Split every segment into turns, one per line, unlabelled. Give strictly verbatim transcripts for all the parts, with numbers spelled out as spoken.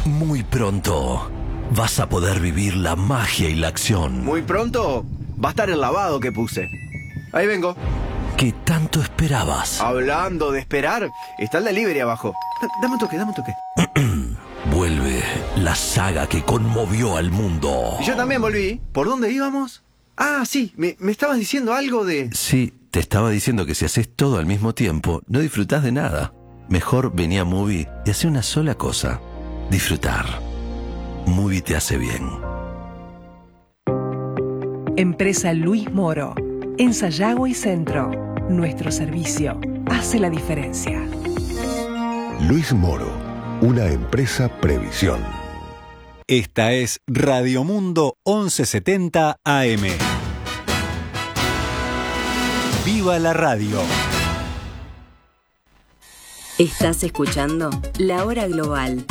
Muy pronto vas a poder vivir la magia y la acción.
Muy pronto va a estar el lavado que puse. Ahí vengo.
¿Qué tanto esperabas?
Hablando de esperar, está el delivery abajo. D- dame un toque, dame un toque.
Vuelve la saga que conmovió al mundo.
Y yo también volví. ¿Por dónde íbamos? Ah, sí, me, me estabas diciendo algo de...
Sí, te estaba diciendo que si haces todo al mismo tiempo, no disfrutás de nada. Mejor vení a Movie y hacé una sola cosa. Disfrutar. Movie te hace bien.
Empresa Luis Moro. En Sayago y Centro. Nuestro servicio hace la diferencia.
Luis Moro, una empresa Previsión.
Esta es Radio Mundo once setenta A M. ¡Viva la radio!
Estás escuchando La Hora Global.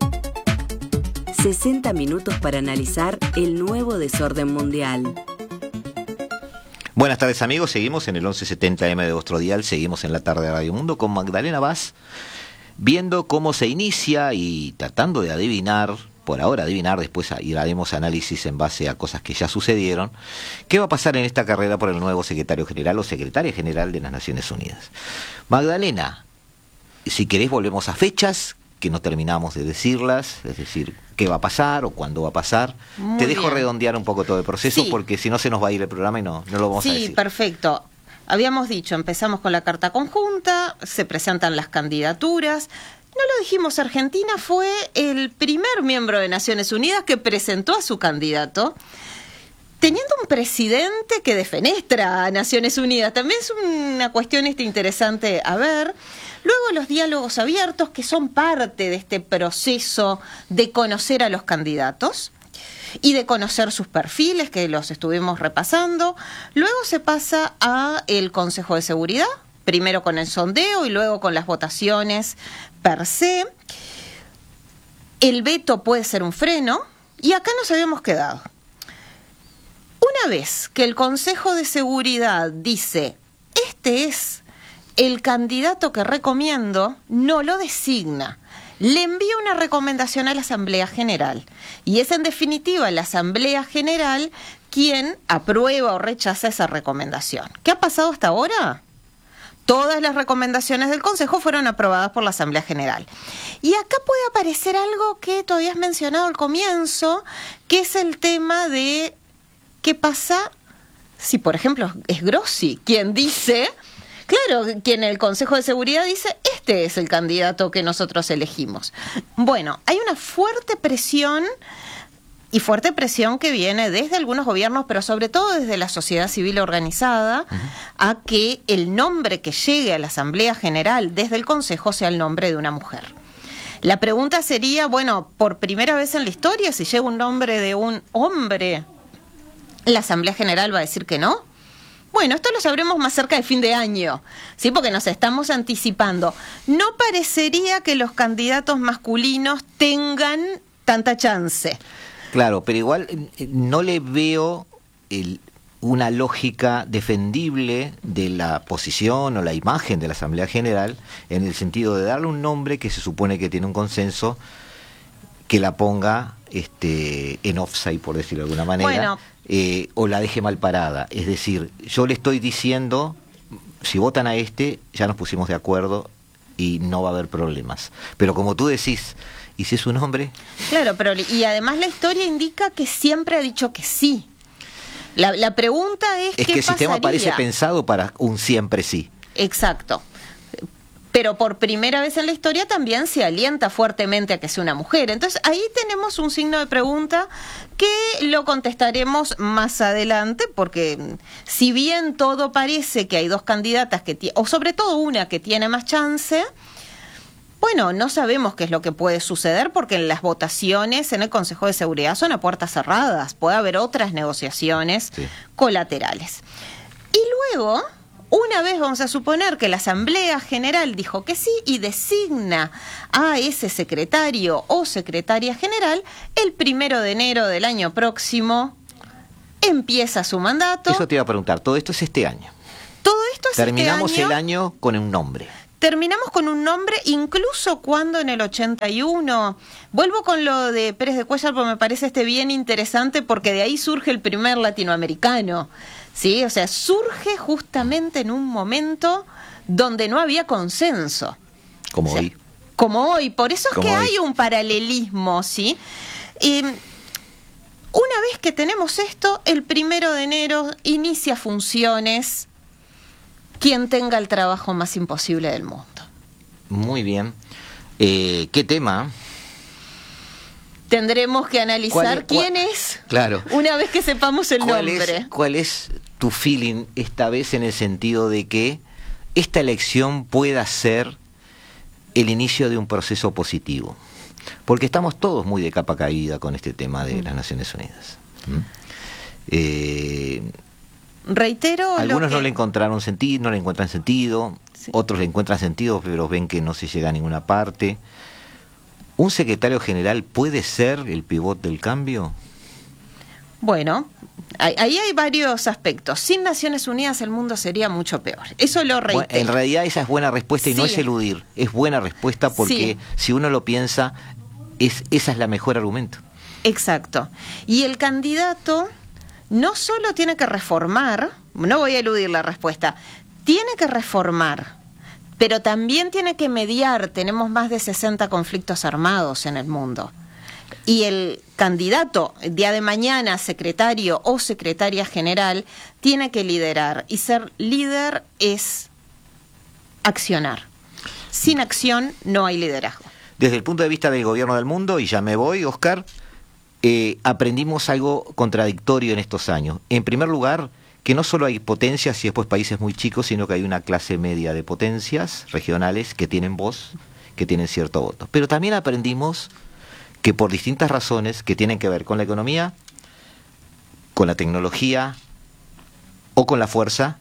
sesenta minutos para analizar el nuevo desorden mundial.
Buenas tardes, amigos, seguimos en el once setenta A M de vuestro dial, seguimos en la tarde de Radio Mundo con Magdalena Vaz, viendo cómo se inicia y tratando de adivinar, por ahora adivinar, después iremos a análisis en base a cosas que ya sucedieron, qué va a pasar en esta carrera por el nuevo secretario general o secretaria general de las Naciones Unidas. Magdalena, si querés volvemos a fechas, que no terminamos de decirlas, es decir, qué va a pasar o cuándo va a pasar.
Muy
Te dejo
bien.
redondear un poco todo el proceso,
Sí.
porque si no se nos va a ir el programa y no, no lo vamos a
Sí,
decir.
perfecto. Habíamos dicho, empezamos con la carta conjunta, se presentan las candidaturas. No lo dijimos, Argentina fue el primer miembro de Naciones Unidas que presentó a su candidato, teniendo un presidente que defenestra a Naciones Unidas. También es una cuestión este interesante a ver. Luego los diálogos abiertos, que son parte de este proceso de conocer a los candidatos y de conocer sus perfiles, que los estuvimos repasando. Luego se pasa a el Consejo de Seguridad, primero con el sondeo y luego con las votaciones per se. El veto puede ser un freno, y acá nos habíamos quedado. Una vez que el Consejo de Seguridad dice, este es el candidato que recomiendo, no lo designa. Le envía una recomendación a la Asamblea General. Y es en definitiva la Asamblea General quien aprueba o rechaza esa recomendación. ¿Qué ha pasado hasta ahora? Todas las recomendaciones del Consejo fueron aprobadas por la Asamblea General. Y acá puede aparecer algo que tú habías mencionado al comienzo, que es el tema de qué pasa si, por ejemplo, es Grossi quien dice... Claro, quien en el Consejo de Seguridad dice, este es el candidato que nosotros elegimos. Bueno, hay una fuerte presión, y fuerte presión que viene desde algunos gobiernos, pero sobre todo desde la sociedad civil organizada, uh-huh. a que el nombre que llegue a la Asamblea General desde el Consejo sea el nombre de una mujer. La pregunta sería, bueno, por primera vez en la historia, si llega un nombre de un hombre, ¿la Asamblea General va a decir que no? Bueno, esto lo sabremos más cerca de fin de año, ¿sí? Porque nos estamos anticipando. No parecería que los candidatos masculinos tengan tanta chance.
Claro, pero igual no le veo el, una lógica defendible de la posición o la imagen de la Asamblea General, en el sentido de darle un nombre que se supone que tiene un consenso, que la ponga este, en offside, por decirlo de alguna manera.
Bueno,
Eh, o la deje mal parada. Es decir, yo le estoy diciendo, si votan a este, ya nos pusimos de acuerdo y no va a haber problemas. Pero como tú decís, ¿y si es un hombre?
Claro, pero y además la historia indica que siempre ha dicho que sí. La, la pregunta es,
es
¿qué
que el sistema
pasaría?
parece pensado para un siempre sí.
Exacto. Pero por primera vez en la historia también se alienta fuertemente a que sea una mujer. Entonces ahí tenemos un signo de pregunta que lo contestaremos más adelante, porque si bien todo parece que hay dos candidatas, que t- o sobre todo una que tiene más chance, bueno, no sabemos qué es lo que puede suceder, porque en las votaciones en el Consejo de Seguridad son a puertas cerradas. Puede haber otras negociaciones sí. colaterales. Y luego... Una vez vamos a suponer que la Asamblea General dijo que sí y designa a ese secretario o secretaria general, el primero de enero del año próximo empieza su mandato.
Eso te iba a preguntar, todo esto es este año.
Todo esto es
Terminamos
este año.
el año con un nombre.
terminamos con un nombre, incluso cuando en el ochenta y uno, vuelvo con lo de Pérez de Cuéllar porque me parece este bien interesante, porque de ahí surge el primer latinoamericano, ¿sí? O sea, surge justamente en un momento donde no había consenso.
Como
o sea,
hoy.
Como hoy, por eso es
Como
que
hoy.
hay un paralelismo, ¿sí? Eh, una vez que tenemos esto, el primero de enero inicia funciones quien tenga el trabajo más imposible del mundo.
Muy bien. Eh, ¿Qué tema?
Tendremos que analizar
es,
quién
cuál,
es
claro.
una vez que sepamos el
¿Cuál
nombre.
Es, ¿Cuál es tu feeling esta vez en el sentido de que esta elección pueda ser el inicio de un proceso positivo? Porque estamos todos muy de capa caída con este tema de mm. las Naciones Unidas. ¿Mm? Eh,
Reitero.
Algunos
lo que...
no le encontraron sentido, no le encuentran sentido, sí. Otros le encuentran sentido, pero ven que no se llega a ninguna parte. ¿Un secretario general puede ser el pivot del cambio?
Bueno, ahí hay varios aspectos. Sin Naciones Unidas el mundo sería mucho peor. Eso lo reitero.
Bueno, en realidad esa es buena respuesta y sí. No es eludir, es buena respuesta porque sí. Si uno lo piensa, es, esa es la mejor argumento.
Exacto. Y el candidato no solo tiene que reformar, no voy a eludir la respuesta, tiene que reformar, pero también tiene que mediar. Tenemos más de sesenta conflictos armados en el mundo. Y el candidato, el día de mañana, secretario o secretaria general, tiene que liderar. Y ser líder es accionar. Sin acción no hay liderazgo.
Desde el punto de vista del gobierno del mundo, y ya me voy, Oscar, eh, aprendimos algo contradictorio en estos años. En primer lugar, que no solo hay potencias y después países muy chicos, sino que hay una clase media de potencias regionales que tienen voz, que tienen cierto voto. Pero también aprendimos que por distintas razones que tienen que ver con la economía, con la tecnología o con la fuerza,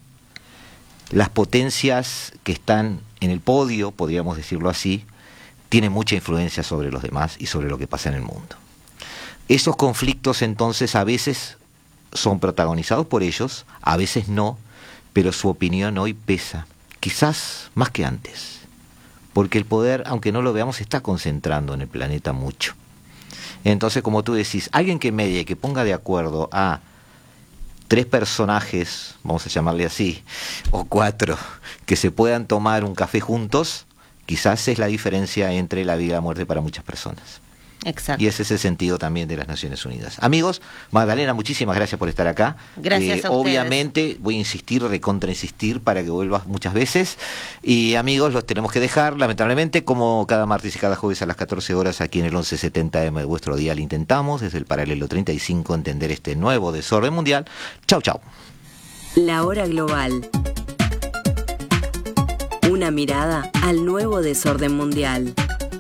las potencias que están en el podio, podríamos decirlo así, tienen mucha influencia sobre los demás y sobre lo que pasa en el mundo. Esos conflictos entonces a veces son protagonizados por ellos, a veces no, pero su opinión hoy pesa, quizás más que antes, porque el poder, aunque no lo veamos, se está concentrando en el planeta mucho. Entonces, como tú decís, alguien que medie, que ponga de acuerdo a tres personajes, vamos a llamarle así, o cuatro, que se puedan tomar un café juntos, quizás es la diferencia entre la vida y la muerte para muchas personas.
Exacto.
Y ese es el sentido también de las Naciones Unidas. Amigos, Magdalena, muchísimas gracias por estar acá.
Gracias
eh,
a ustedes.
Obviamente voy a insistir, recontrainsistir para que vuelvas muchas veces. Y amigos, los tenemos que dejar, lamentablemente, como cada martes y cada jueves a las catorce horas aquí en el once setenta eme de vuestro dial intentamos, desde el paralelo treinta y cinco, entender este nuevo desorden mundial. Chau, chau.
La hora global. Una mirada al nuevo desorden mundial.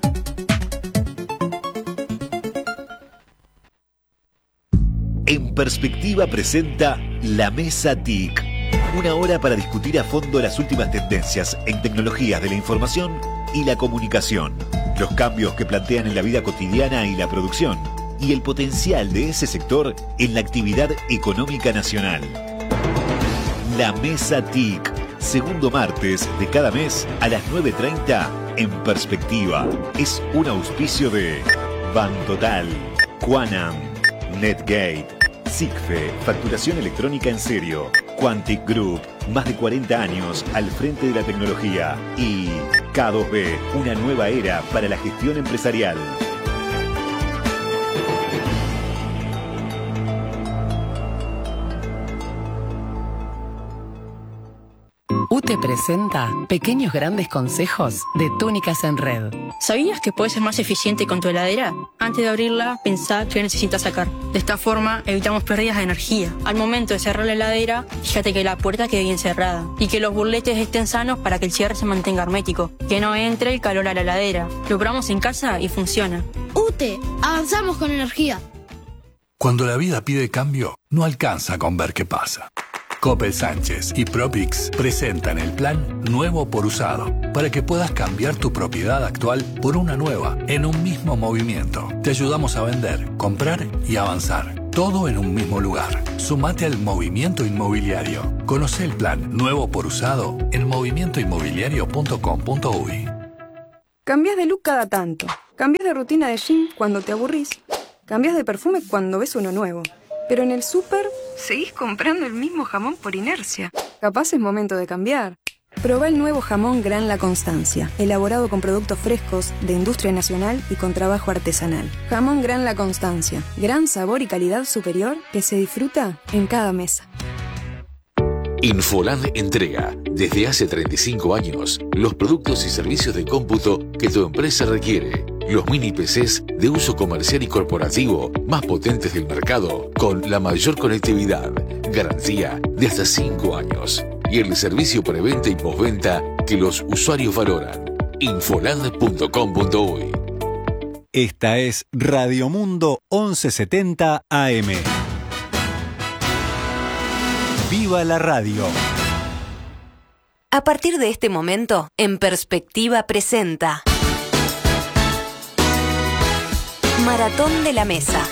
En Perspectiva presenta La Mesa T I C, una hora para discutir a fondo las últimas tendencias en tecnologías de la información y la comunicación, los cambios que plantean en la vida cotidiana y la producción, y el potencial de ese sector en la actividad económica nacional. La Mesa T I C, segundo martes de cada mes a las nueve treinta en Perspectiva. Es un auspicio de Bantotal, Quanam, Netgate, SIGFE, facturación electrónica en serio, Quantic Group, más de cuarenta años al frente de la tecnología, y K dos B, una nueva era para la gestión empresarial.
U T E presenta Pequeños Grandes Consejos de Túnicas en Red.
¿Sabías que puedes ser más eficiente con tu heladera? Antes de abrirla, pensá qué necesitas sacar. De esta forma, evitamos pérdidas de energía. Al momento de cerrar la heladera, fíjate que la puerta quede bien cerrada y que los burletes estén sanos para que el cierre se mantenga hermético. Que no entre el calor a la heladera. Lo probamos en casa y funciona.
U T E, avanzamos con energía.
Cuando la vida pide cambio, no alcanza con ver qué pasa. Coppel Sánchez y Propix presentan el plan Nuevo por Usado para que puedas cambiar tu propiedad actual por una nueva en un mismo movimiento. Te ayudamos a vender, comprar y avanzar. Todo en un mismo lugar. Sumate al movimiento inmobiliario. Conoce el plan nuevo por usado en movimiento inmobiliario punto com punto uy.
Cambiás de look cada tanto. Cambiás de rutina de gym cuando te aburrís. Cambiás de perfume cuando ves uno nuevo. Pero en el súper seguís comprando el mismo jamón por inercia. Capaz es momento de cambiar. Probá el nuevo jamón Gran La Constancia, elaborado con productos frescos, de industria nacional y con trabajo artesanal. Jamón Gran La Constancia, gran sabor y calidad superior que se disfruta en cada mesa.
Infoland entrega, desde hace treinta y cinco años, los productos y servicios de cómputo que tu empresa requiere. Los mini P Cs de uso comercial y corporativo más potentes del mercado, con la mayor conectividad, garantía de hasta cinco años. Y el servicio preventa y postventa que los usuarios valoran. infoland punto com punto uy.
Esta es Radio Mundo once setenta A M. ¡Viva la radio!
A partir de este momento, En Perspectiva presenta Maratón de la Mesa.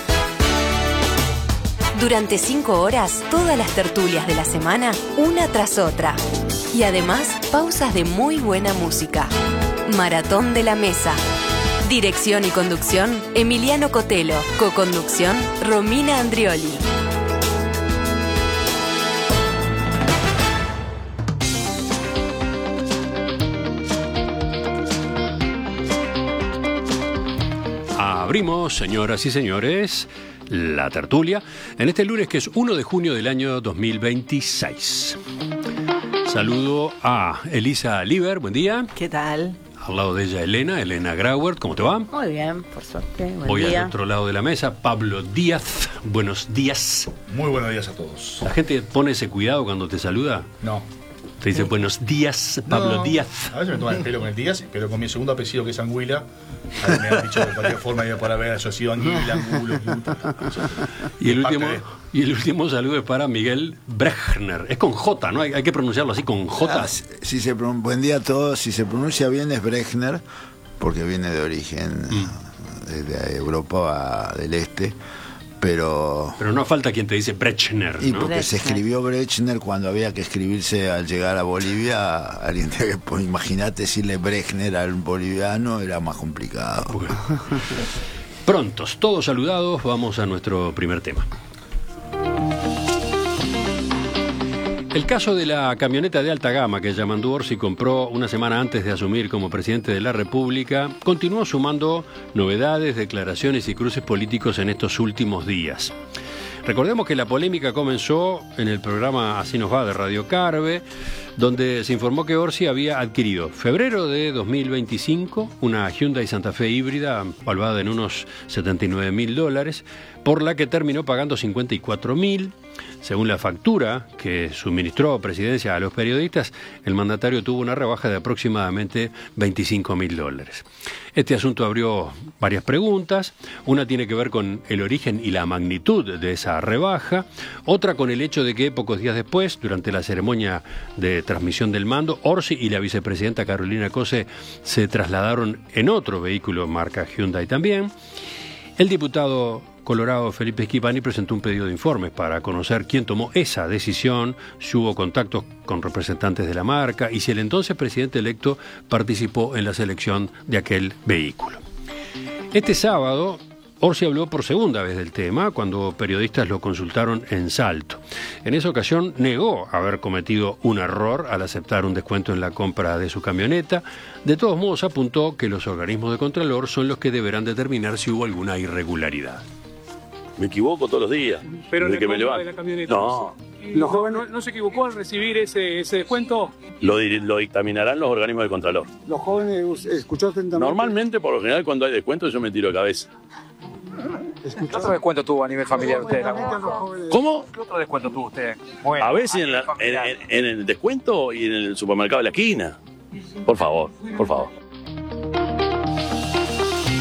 Durante cinco horas, todas las tertulias de la semana, una tras otra. Y además, pausas de muy buena música. Maratón de la Mesa. Dirección y conducción, Emiliano Cotelo. Coconducción, Romina Andrioli.
Abrimos, señoras y señores, la tertulia en este lunes que es uno de junio del año dos mil veintiséis. Saludo a Elisa Liber, buen día.
¿Qué tal?
Al lado de ella Elena, Elena Grauert, ¿cómo te va?
Muy bien, por suerte. Buen
Hoy
día.
al otro lado de la mesa, Pablo Díaz, buenos días.
Muy buenos días a todos.
¿La gente pone ese cuidado cuando te saluda?
No.
Te dice buenos días, Pablo
No,
Díaz.
A veces me toman el pelo con el Díaz, pero con mi segundo apellido que es Anguila. A mí me han dicho de cualquier forma iba para haber asociado Anguila, Angulo,
Y el, último, y el último saludo es para Miguel Brechner. Es con J, ¿no? Hay, hay que pronunciarlo así, con J.
Ah, si se, buen día a todos. Si se pronuncia bien es Brechner, porque viene de origen mm. de Europa del Este. Pero
pero no falta quien te dice Brechner, ¿no?
Y porque Brechner. Se escribió Brechner cuando había que escribirse al llegar a Bolivia. Alguien te, pues, imagínate decirle Brechner al boliviano, era más complicado.
Bueno. Prontos, todos saludados, vamos a nuestro primer tema. El caso de la camioneta de alta gama que Yamandu Orsi compró una semana antes de asumir como presidente de la República continuó sumando novedades, declaraciones y cruces políticos en estos últimos días. Recordemos que la polémica comenzó en el programa Así nos va de Radio Carve, donde se informó que Orsi había adquirido febrero de dos mil veinticinco una Hyundai Santa Fe híbrida valuada en unos setenta y nueve mil dólares, por la que terminó pagando cincuenta y cuatro mil. Según la factura que suministró Presidencia a los periodistas, el mandatario tuvo una rebaja de aproximadamente veinticinco mil dólares. Este asunto abrió varias preguntas. Una tiene que ver con el origen y la magnitud de esa rebaja. Otra con el hecho de que pocos días después, durante la ceremonia de transmisión del mando, Orsi y la vicepresidenta Carolina Cose se trasladaron en otro vehículo marca Hyundai también. El diputado colorado Felipe Schifani presentó un pedido de informes para conocer quién tomó esa decisión, si hubo contactos con representantes de la marca y si el entonces presidente electo participó en la selección de aquel vehículo. Este sábado, Orsi habló por segunda vez del tema cuando periodistas lo consultaron en Salto. En esa ocasión negó haber cometido un error al aceptar un descuento en la compra de su camioneta. De todos modos apuntó que los organismos de Contralor son los que deberán determinar si hubo alguna irregularidad.
Me equivoco todos los días.
Pero
desde
en
que me
de la
levanto.
camioneta.
No.
¿Los jóvenes no, no se equivocó al recibir ese, ese descuento?
Lo, di- lo dictaminarán los organismos de Contralor.
¿Los jóvenes escuchó atentamente?
Normalmente, por lo general, cuando hay descuento, yo me tiro de cabeza.
¿Qué otro descuento tuvo a nivel familiar usted?
¿Cómo?
¿Qué otro descuento tuvo usted?
A veces en, la- en- en- en el descuento y en el supermercado de la esquina. Por favor, por favor.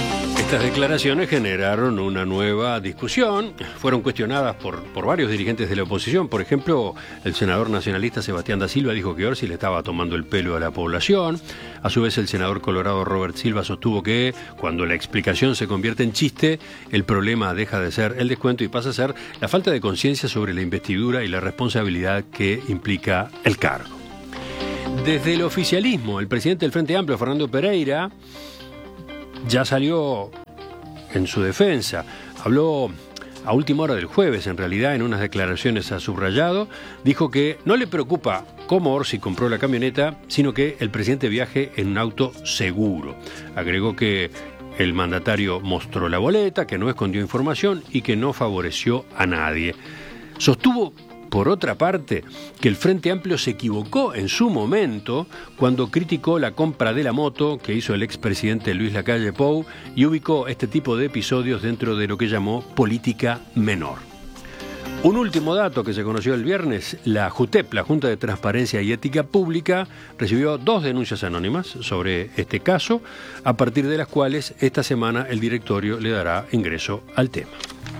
Estas declaraciones generaron una nueva discusión. Fueron cuestionadas por, por varios dirigentes de la oposición. Por ejemplo, el senador nacionalista Sebastián da Silva dijo que Orsi le estaba tomando el pelo a la población. A su vez, el senador colorado Robert Silva sostuvo que cuando la explicación se convierte en chiste, el problema deja de ser el descuento y pasa a ser la falta de conciencia sobre la investidura y la responsabilidad que implica el cargo. Desde el oficialismo, el presidente del Frente Amplio, Fernando Pereira, ya salió en su defensa. Habló a última hora del jueves, en realidad, en unas declaraciones a subrayado. Dijo que no le preocupa cómo Orsi compró la camioneta, sino que el presidente viaje en un auto seguro. Agregó que el mandatario mostró la boleta, que no escondió información y que no favoreció a nadie. Sostuvo, por otra parte, que el Frente Amplio se equivocó en su momento cuando criticó la compra de la moto que hizo el expresidente Luis Lacalle Pou y ubicó este tipo de episodios dentro de lo que llamó política menor. Un último dato que se conoció el viernes: la JUTEP, la Junta de Transparencia y Ética Pública, recibió dos denuncias anónimas sobre este caso, a partir de las cuales esta semana el directorio le dará ingreso al tema.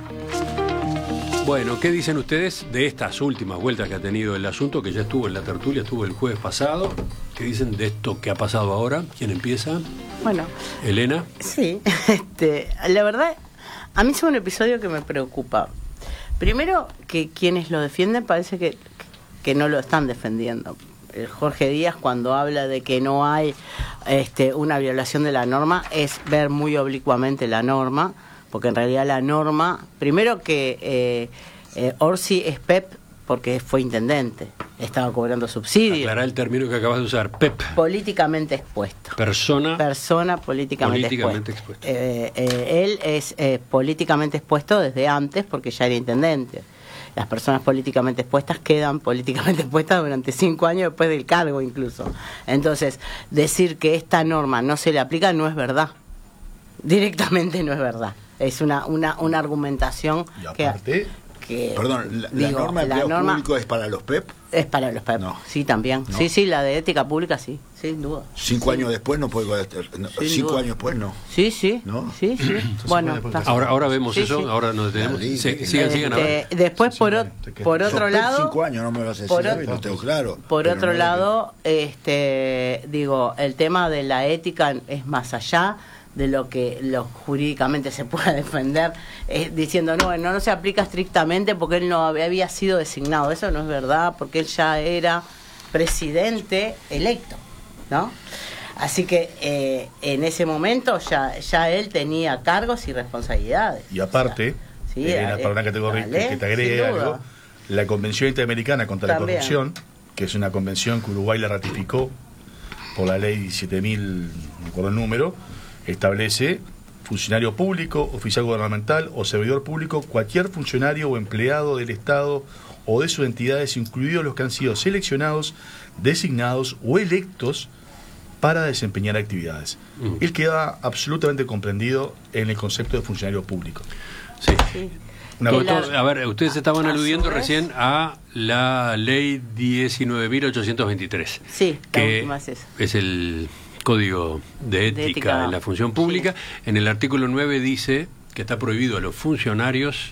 Bueno, ¿qué dicen ustedes de estas últimas vueltas que ha tenido el asunto, que ya estuvo en la tertulia, estuvo el jueves pasado? ¿Qué dicen de esto que ha pasado ahora? ¿Quién empieza?
Bueno.
¿Elena?
Sí, este, la verdad, a mí es un episodio que me preocupa. Primero, que quienes lo defienden parece que, que no lo están defendiendo. El Jorge Díaz, cuando habla de que no hay este, una violación de la norma, es ver muy oblicuamente la norma, porque en realidad la norma, primero que eh, eh, Orsi es P E P porque fue intendente, estaba cobrando subsidios.
Aclará el término que acabas de usar, P E P.
Políticamente expuesto.
Persona.
Persona políticamente,
políticamente
expuesta.
expuesta.
Eh, eh, él es eh, políticamente expuesto desde antes porque ya era intendente. Las personas políticamente expuestas quedan políticamente expuestas durante cinco años después del cargo incluso. Entonces, decir que esta norma no se le aplica no es verdad. Directamente no es verdad. Es una una, una argumentación
y aparte,
que, que...
Perdón, la,
digo,
la norma de
la
empleo
norma,
público es para los P E P.
Es para los P E P, no. Sí, también. ¿No? Sí, sí, la de ética pública sí, sin duda.
Cinco
sí.
años después no puede... No, cinco duda. años después no.
Sí, sí.
¿No?
Sí, sí. Bueno,
ahora, ahora vemos
sí,
eso,
sí.
ahora nos detenemos. Sí,
este,
sigan, sigan. Ahora.
Después, por, o, por otro lado...
Cinco años, no me vas a decir,
por,
no tengo claro.
Por otro
no
lado, que... este digo, el tema de la ética es más allá de lo que lo jurídicamente se pueda defender, eh, diciendo no, no, no se aplica estrictamente porque él no había sido designado. Eso no es verdad, porque él ya era presidente electo, ¿no? Así que eh, en ese momento ya ya él tenía cargos y responsabilidades.
Y aparte,
o sea, sí,
Elena,
eh,
para que te, corri-
dale,
que te agregue algo, la Convención Interamericana contra También. la Corrupción, que es una convención que Uruguay la ratificó por la ley diecisiete mil, no me acuerdo el número, establece funcionario público, oficial gubernamental o servidor público, cualquier funcionario o empleado del Estado o de sus entidades, incluidos los que han sido seleccionados, designados o electos para desempeñar actividades. Mm. Él queda absolutamente comprendido en el concepto de funcionario público.
Sí. sí. Una la, a ver, ustedes estaban a, aludiendo a recién a la ley diecinueve mil ochocientos veintitrés.
Sí,
que
más eso.
Es el Código de ética, de ética en la función pública. Sí. En el artículo nueve dice que está prohibido a los funcionarios,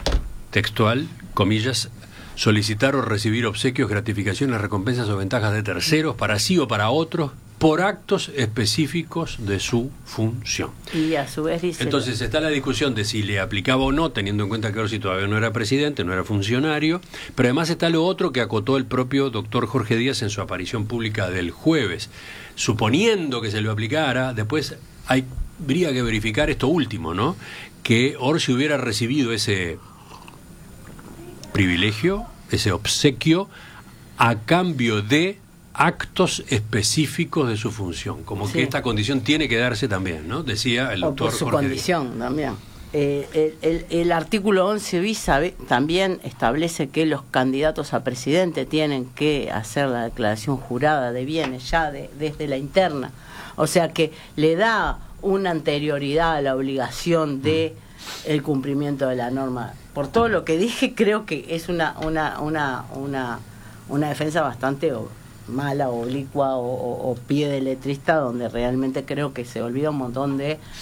textual, comillas, solicitar o recibir obsequios, gratificaciones, recompensas o ventajas de terceros para sí o para otros por actos específicos de su función.
Y a su vez dice...
Entonces está la discusión de si le aplicaba o no, teniendo en cuenta que Orsi todavía no era presidente, no era funcionario, pero además está lo otro que acotó el propio doctor Jorge Díaz en su aparición pública del jueves. Suponiendo que se lo aplicara, después hay, habría que verificar esto último, ¿no? Que Orsi hubiera recibido ese privilegio, ese obsequio, a cambio de actos específicos de su función, como sí. que esta condición tiene que darse también, ¿no? Decía el doctor
o por su
Jorge
condición
Díaz.
También. Eh, el, el, el artículo once bis sabe, también establece que los candidatos a presidente tienen que hacer la declaración jurada de bienes ya de, desde la interna, o sea que le da una anterioridad a la obligación de mm. el cumplimiento de la norma. Por todo lo que dije, creo que es una una una una, una defensa bastante mala, oblicua o, o, o pie de letrista, donde realmente creo que se olvida un montón de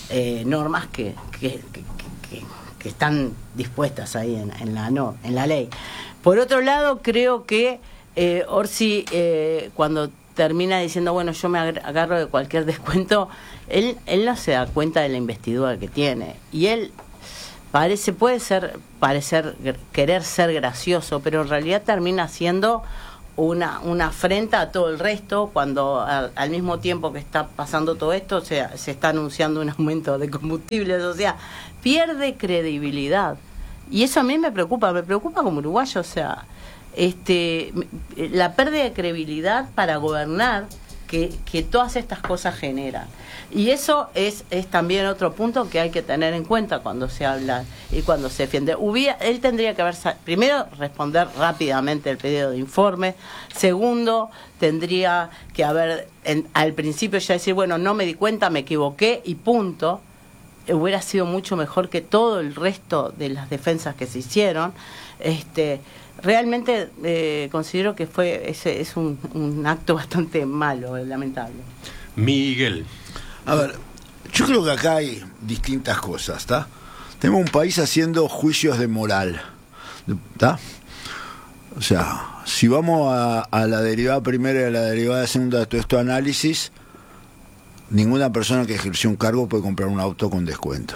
eh, normas que, que, que, que, que están dispuestas ahí en, en, la, no, en la ley. Por otro lado, creo que eh, Orsi, eh, cuando termina diciendo, bueno, yo me agarro de cualquier descuento, él, él no se da cuenta de la investidura que tiene. Y él parece, puede ser, parecer, querer ser gracioso, pero en realidad termina siendo una, una afrenta a todo el resto, cuando a, al mismo tiempo que está pasando todo esto, o sea, se está anunciando un aumento de combustibles, o sea, pierde credibilidad. Y eso a mí me preocupa, me preocupa como uruguayo, o sea, este la pérdida de credibilidad para gobernar que, que todas estas cosas generan. Y eso es, es también otro punto que hay que tener en cuenta cuando se habla y cuando se defiende. Hubiera, él tendría que haber, primero, responder rápidamente el pedido de informe. Segundo, tendría que haber, en, al principio ya decir, bueno, no me di cuenta, me equivoqué y punto. Hubiera sido mucho mejor que todo el resto de las defensas que se hicieron. Este... Realmente eh, considero que fue ese es un, un acto bastante malo, lamentable.
Miguel.
A ver, yo creo que acá hay distintas cosas, ¿está? Tenemos un país haciendo juicios de moral, ¿está? O sea, si vamos a, a la derivada primera y a la derivada segunda de todo este análisis, ninguna persona que ejerció un cargo puede comprar un auto con descuento.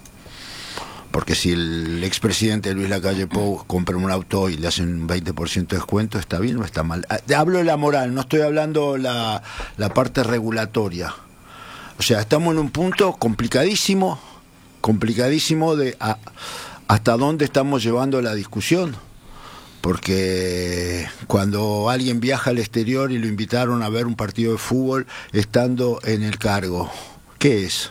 Porque si el expresidente Luis Lacalle Pou compra un auto y le hacen un veinte por ciento de descuento, ¿está bien o está mal? Hablo de la moral, no estoy hablando la, la parte regulatoria. O sea, estamos en un punto complicadísimo, complicadísimo de a, hasta dónde estamos llevando la discusión. Porque cuando alguien viaja al exterior y lo invitaron a ver un partido de fútbol estando en el cargo, ¿qué es?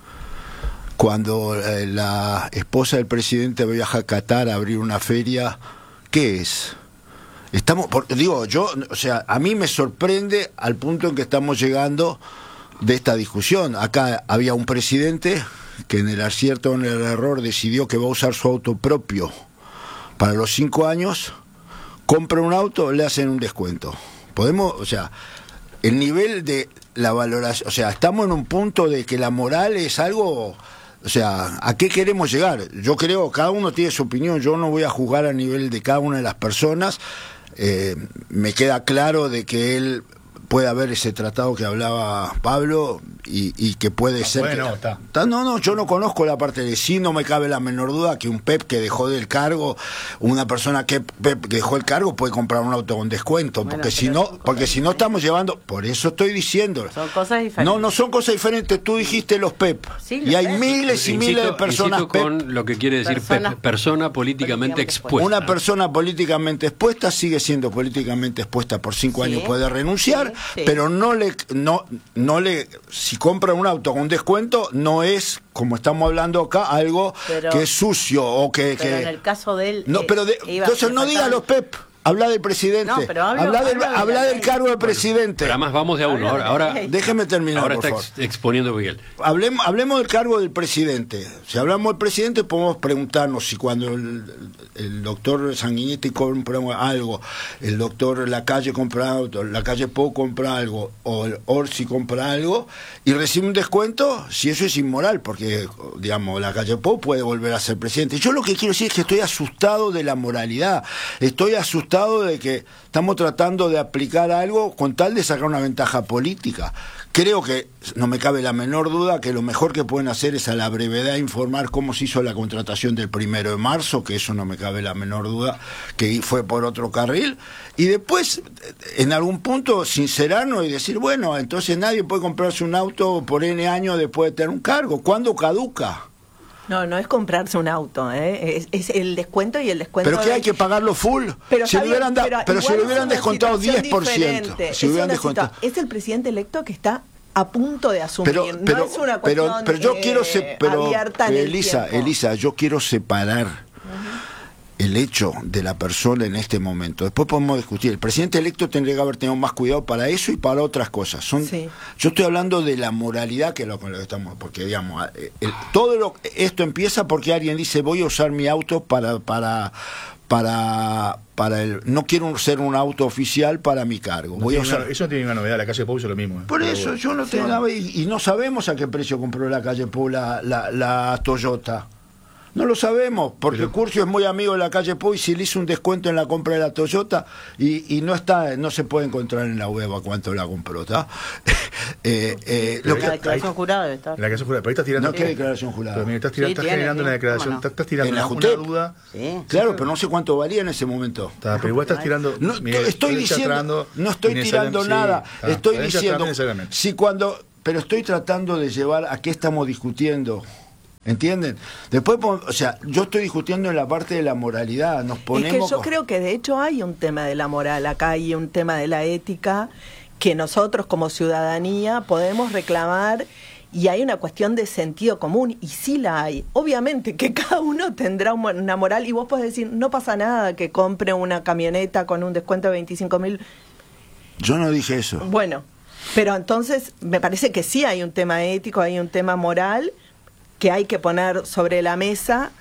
Cuando eh, la esposa del presidente viaja a Qatar a abrir una feria, ¿qué es? Estamos, por, digo, yo, o sea, a mí me sorprende al punto en que estamos llegando de esta discusión. Acá había un presidente que en el acierto o en el error decidió que va a usar su auto propio para los cinco años, compra un auto, le hacen un descuento. Podemos, o sea, el nivel de la valoración, o sea, estamos en un punto de que la moral es algo... O sea, ¿a qué queremos llegar? Yo creo, cada uno tiene su opinión, yo no voy a juzgar a nivel de cada una de las personas. Eh, me queda claro de que él puede haber ese tratado que hablaba Pablo y, y que puede no, ser...
Bueno,
que,
está.
está, no, no, yo no conozco la parte de sí, no me cabe la menor duda que un Pep que dejó del cargo, una persona que Pep que dejó el cargo puede comprar un auto con descuento, bueno, porque si no, porque si no estamos llevando, por eso estoy diciendo.
Son cosas diferentes.
No, no son cosas diferentes, tú dijiste los Pep. Sí, y hay Pep. miles y
insisto,
miles de personas
Pep. Con lo que quiere decir persona, Pep, persona políticamente expuesta.
Una persona políticamente expuesta sigue siendo políticamente expuesta por cinco sí, años, puede renunciar, sí, sí. pero no le, no, no le, si compra un auto con descuento, no es, como estamos hablando acá, algo pero, que es sucio o que...
Pero
que,
en el caso de él...
No, pero de, entonces no diga los Pep. Habla del presidente, no, pero hablo, habla, del, hablo habla del cargo del presidente.
Pero además vamos de a uno. Ahora, ahora
déjeme terminar.
Ahora
por
está
favor.
Ex, exponiendo Miguel.
Hablemos, hablemos del cargo del presidente. Si hablamos del presidente, podemos preguntarnos si cuando el, el doctor Sanguinetti compra algo, el doctor Lacalle compra algo, Lacalle Pou compra algo, o el Orsi compra algo y recibe un descuento, si eso es inmoral, porque, digamos, Lacalle Pou puede volver a ser presidente. Yo lo que quiero decir es que estoy asustado de la moralidad. Estoy asustado de que estamos tratando de aplicar algo con tal de sacar una ventaja política. Creo que no me cabe la menor duda que lo mejor que pueden hacer es a la brevedad informar cómo se hizo la contratación del primero de marzo, que eso no me cabe la menor duda, que fue por otro carril, y después en algún punto sincerarnos y decir, bueno, entonces nadie puede comprarse un auto por N años después de tener un cargo. ¿Cuándo caduca?
No, no es comprarse un auto, ¿eh? es, es el descuento y el descuento...
¿Pero qué hay que pagarlo full?
Pero,
si
bien,
hubieran da,
pero,
pero si lo hubieran descontado diez por ciento. Si
es,
hubieran descontado...
es el presidente electo que está a punto de asumir.
Pero, pero,
no es una cuestión
pero, pero yo
eh,
quiero se, pero,
abierta en
Elisa,
el tiempo.
Elisa, yo quiero separar uh-huh. el hecho de la persona en este momento. Después podemos discutir. El presidente electo tendría que haber tenido más cuidado para eso y para otras cosas. Son, sí. Yo estoy hablando de la moralidad que es lo con lo que estamos, porque digamos, el, todo lo, esto empieza porque alguien dice voy a usar mi auto para para para para el no quiero ser un auto oficial para mi cargo.
No
Voy a
una,
usar...
eso no tiene ninguna novedad, la calle Pou es lo mismo. ¿eh?
Por Pero eso bueno. yo no tengo sí. nada y, y no sabemos a qué precio compró la calle Pou la, la, la Toyota. No lo sabemos, porque Pero... Curcio es muy amigo de la calle Pou y si le hizo un descuento en la compra de la Toyota y, y no está, no se puede encontrar en la web a cuánto la compró, ¿está? eh, eh,
lo que, la declaración jurada debe estar.
La declaración jurada, pero ahí estás tirando.
No, ¿qué declaración jurada?
Pero, mira, estás, tirando, sí, estás generando tiene, una declaración, estás, estás tirando
¿En la
una, una duda.
Sí. Claro, pero no sé cuánto valía en ese momento.
Está, pero igual estás tirando.
No, mire, estoy diciendo, no estoy tirando nada, sí, estoy diciendo, si cuando, pero estoy tratando de llevar a qué estamos discutiendo. ¿Entienden? Después, o sea, yo estoy discutiendo en la parte de la moralidad, nos ponemos...
Es que yo creo que de hecho hay un tema de la moral acá, hay un tema de la ética que nosotros como ciudadanía podemos reclamar y hay una cuestión de sentido común y sí la hay. Obviamente que cada uno tendrá una moral y vos podés decir, no pasa nada que compre una camioneta con un descuento de veinticinco mil.
Yo no dije eso.
Bueno, pero entonces me parece que sí hay un tema ético, hay un tema moral que hay que poner sobre la mesa.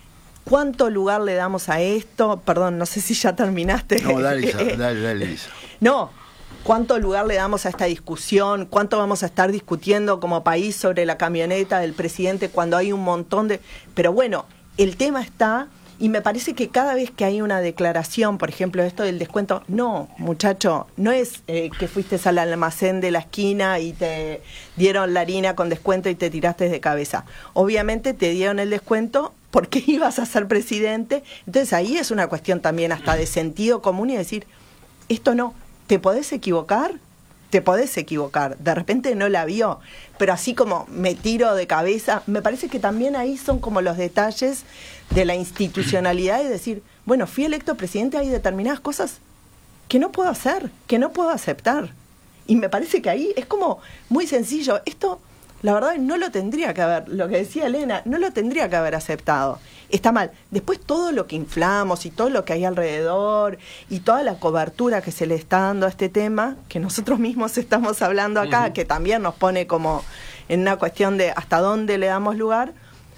¿Cuánto lugar le damos a esto? Perdón, no sé si ya terminaste.
No, dale, Lisa, dale, dale, Lisa.
No, ¿cuánto lugar le damos a esta discusión? ¿Cuánto vamos a estar discutiendo como país sobre la camioneta del presidente cuando hay un montón de... Pero bueno, el tema está... Y me parece que cada vez que hay una declaración, por ejemplo, esto del descuento, no, muchacho, no es eh, que fuiste al almacén de la esquina y te dieron la harina con descuento y te tiraste de cabeza. Obviamente te dieron el descuento porque ibas a ser presidente. Entonces ahí es una cuestión también hasta de sentido común y decir, esto no, ¿te podés equivocar? Te podés equivocar, de repente no la vio, pero así como me tiro de cabeza, me parece que también ahí son como los detalles de la institucionalidad y decir, bueno, fui electo presidente, hay determinadas cosas que no puedo hacer, que no puedo aceptar. Y me parece que ahí es como muy sencillo, esto la verdad no lo tendría que haber, lo que decía Elena, no lo tendría que haber aceptado. Está mal. Después todo lo que inflamos y todo lo que hay alrededor y toda la cobertura que se le está dando a este tema, que nosotros mismos estamos hablando acá, uh-huh. que también nos pone como en una cuestión de hasta dónde le damos lugar,